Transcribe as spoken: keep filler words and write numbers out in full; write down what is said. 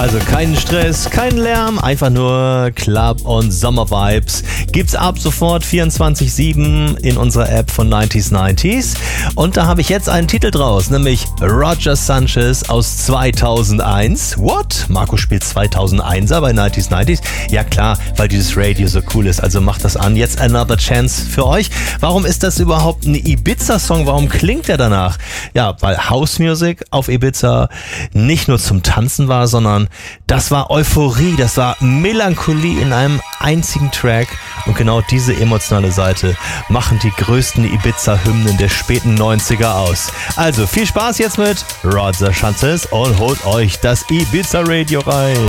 Also keinen Stress, kein Lärm, einfach nur Club und Sommer-Vibes. Gibt's ab sofort vierundzwanzig sieben in unserer App von neunzig neunzig. Und da habe ich jetzt einen Titel draus, nämlich Roger Sanchez aus zweitausendeins. What? Marco spielt zweitausendeiner bei neunzig neunzig? Ja klar, weil dieses Radio so cool ist, also macht das an. Jetzt Another Chance für euch. Warum ist das überhaupt ein Ibiza-Song? Warum klingt der danach? Ja, weil House Music auf Ibiza nicht nur zum Tanzen war, sondern das war Euphorie, das war Melancholie in einem einzigen Track. Und genau diese emotionale Seite machen die größten Ibiza-Hymnen der späten neunziger aus. Also viel Spaß jetzt mit Roger Sanchez und holt euch das Ibiza Radio rein.